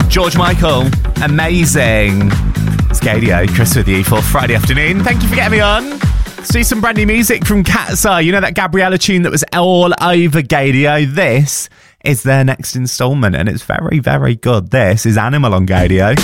George Michael, amazing. It's Gadio, Chris with you for Friday afternoon. Thank you for getting me on. Let's do some brand new music from Cat's Eye. You know that Gabriella tune that was all over Gadio? This is their next instalment, and it's very, very good. This is Animal on Gadio.